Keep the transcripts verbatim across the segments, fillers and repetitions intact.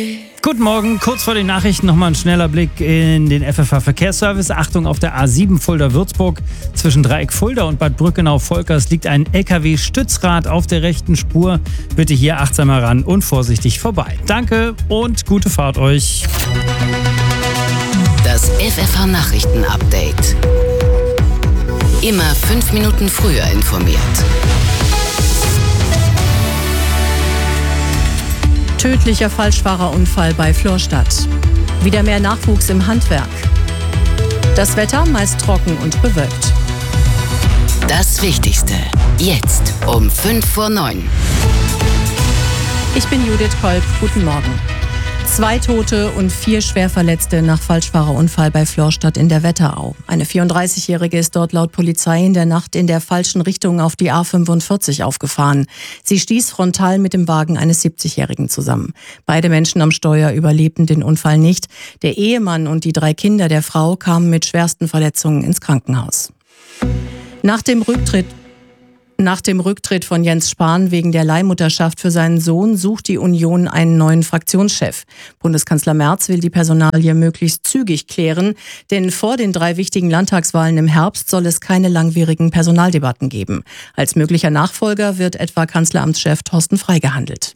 Guten Morgen, kurz vor den Nachrichten nochmal ein schneller Blick in den F F H-Verkehrsservice. Achtung, auf der A sieben Fulda-Würzburg zwischen Dreieck Fulda und Bad Brückenau-Volkers liegt ein L K W-Stützrad auf der rechten Spur. Bitte hier achtsam heran und vorsichtig vorbei. Danke und gute Fahrt euch. Das F F H-Nachrichten-Update. Immer fünf Minuten früher informiert. Tödlicher Falschfahrerunfall bei Florstadt. Wieder mehr Nachwuchs im Handwerk. Das Wetter meist trocken und bewölkt. Das Wichtigste jetzt um fünf vor neun. Ich bin Judith Kolb. Guten Morgen. Zwei Tote und vier Schwerverletzte nach Falschfahrerunfall bei Florstadt in der Wetterau. Eine vierunddreißigjährige ist dort laut Polizei in der Nacht in der falschen Richtung auf die A fünfundvierzig aufgefahren. Sie stieß frontal mit dem Wagen eines siebzigjährigen zusammen. Beide Menschen am Steuer überlebten den Unfall nicht. Der Ehemann und die drei Kinder der Frau kamen mit schwersten Verletzungen ins Krankenhaus. Nach dem Rücktritt Nach dem Rücktritt von Jens Spahn wegen der Leihmutterschaft für seinen Sohn sucht die Union einen neuen Fraktionschef. Bundeskanzler Merz will die Personalie möglichst zügig klären, denn vor den drei wichtigen Landtagswahlen im Herbst soll es keine langwierigen Personaldebatten geben. Als möglicher Nachfolger wird etwa Kanzleramtschef Thorsten Frey gehandelt.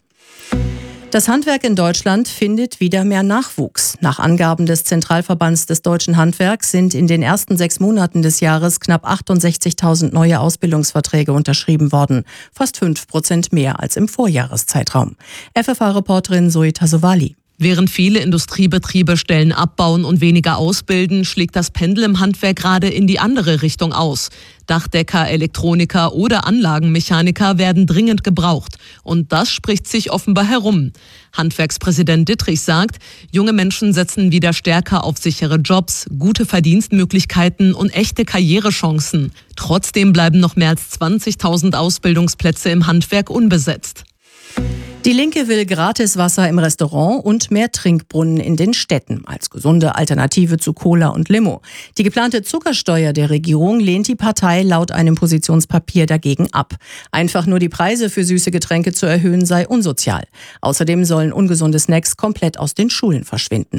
Das Handwerk in Deutschland findet wieder mehr Nachwuchs. Nach Angaben des Zentralverbands des deutschen Handwerks sind in den ersten sechs Monaten des Jahres knapp achtundsechzigtausend neue Ausbildungsverträge unterschrieben worden. Fast fünf Prozent mehr als im Vorjahreszeitraum. F F H-Reporterin Zoe Tasovali. Während viele Industriebetriebe Stellen abbauen und weniger ausbilden, schlägt das Pendel im Handwerk gerade in die andere Richtung aus. Dachdecker, Elektroniker oder Anlagenmechaniker werden dringend gebraucht. Und das spricht sich offenbar herum. Handwerkspräsident Dittrich sagt, junge Menschen setzen wieder stärker auf sichere Jobs, gute Verdienstmöglichkeiten und echte Karrierechancen. Trotzdem bleiben noch mehr als zwanzigtausend Ausbildungsplätze im Handwerk unbesetzt. Die Linke will Gratiswasser im Restaurant und mehr Trinkbrunnen in den Städten als gesunde Alternative zu Cola und Limo. Die geplante Zuckersteuer der Regierung lehnt die Partei laut einem Positionspapier dagegen ab. Einfach nur die Preise für süße Getränke zu erhöhen sei unsozial. Außerdem sollen ungesunde Snacks komplett aus den Schulen verschwinden.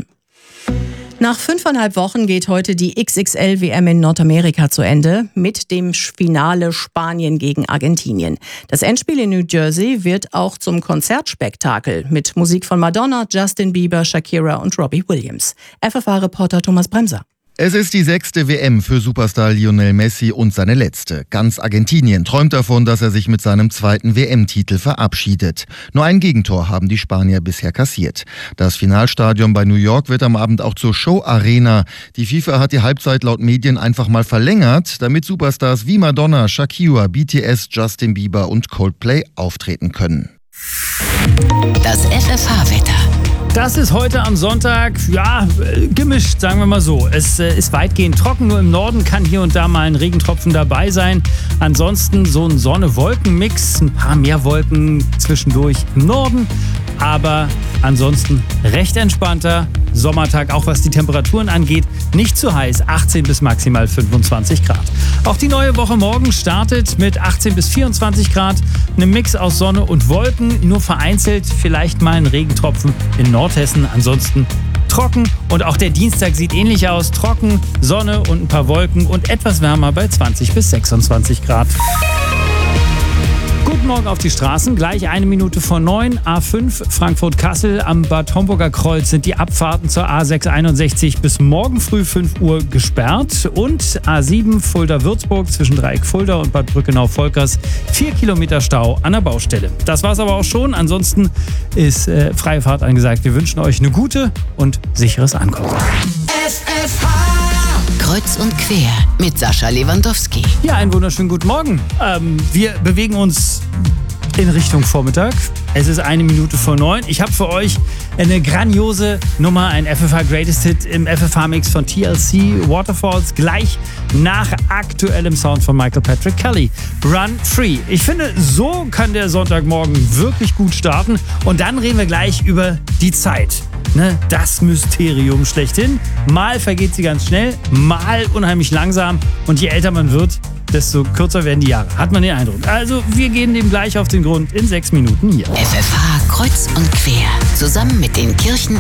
Nach fünfeinhalb Wochen geht heute die X X L W M in Nordamerika zu Ende mit dem Finale Spanien gegen Argentinien. Das Endspiel in New Jersey wird auch zum Konzertspektakel mit Musik von Madonna, Justin Bieber, Shakira und Robbie Williams. F F H-Reporter Thomas Bremser. Es ist die sechste W M für Superstar Lionel Messi und seine letzte. Ganz Argentinien träumt davon, dass er sich mit seinem zweiten W M-Titel verabschiedet. Nur ein Gegentor haben die Spanier bisher kassiert. Das Finalstadion bei New York wird am Abend auch zur Show-Arena. Die FIFA hat die Halbzeit laut Medien einfach mal verlängert, damit Superstars wie Madonna, Shakira, B T S, Justin Bieber und Coldplay auftreten können. Das F F H-Wetter. Das ist heute am Sonntag, ja, gemischt, sagen wir mal so. Es äh, ist weitgehend trocken, nur im Norden kann hier und da mal ein Regentropfen dabei sein. Ansonsten so ein Sonne-Wolken-Mix, ein paar mehr Wolken zwischendurch im Norden. Aber ansonsten recht entspannter Sommertag, auch was die Temperaturen angeht. Nicht zu heiß, achtzehn bis maximal fünfundzwanzig Grad. Auch die neue Woche morgen startet mit achtzehn bis vierundzwanzig Grad. Einem Mix aus Sonne und Wolken, nur vereinzelt vielleicht mal ein Regentropfen in Nordhessen. Ansonsten trocken und auch der Dienstag sieht ähnlich aus. Trocken, Sonne und ein paar Wolken und etwas wärmer bei zwanzig bis sechsundzwanzig Grad. Guten Morgen auf die Straßen, gleich eine Minute vor neun. A fünf Frankfurt-Kassel am Bad Homburger Kreuz sind die Abfahrten zur A sechshunderteinundsechzig bis morgen früh fünf Uhr gesperrt. Und A sieben Fulda-Würzburg zwischen Dreieck Fulda und Bad Brückenau-Volkers vier Kilometer Stau an der Baustelle. Das war's aber auch schon. Ansonsten ist äh, freie Fahrt angesagt. Wir wünschen euch eine gute und sicheres Ankommen. F F H Kreuz und quer mit Sascha Lewandowski. Ja, einen wunderschönen guten Morgen. Ähm, wir bewegen uns in Richtung Vormittag. Es ist eine Minute vor neun. Ich habe für euch eine grandiose Nummer, ein F F H Greatest Hit im F F H-Mix von T L C, Waterfalls, gleich nach aktuellem Sound von Michael Patrick Kelly. Run Free. Ich finde, so kann der Sonntagmorgen wirklich gut starten. Und dann reden wir gleich über die Zeit. Ne, das Mysterium schlechthin. Mal vergeht sie ganz schnell, mal unheimlich langsam. Und je älter man wird, desto kürzer werden die Jahre. Hat man den Eindruck. Also wir gehen dem gleich auf den Grund in sechs Minuten hier. F F H kreuz und quer. Zusammen mit den Kirchen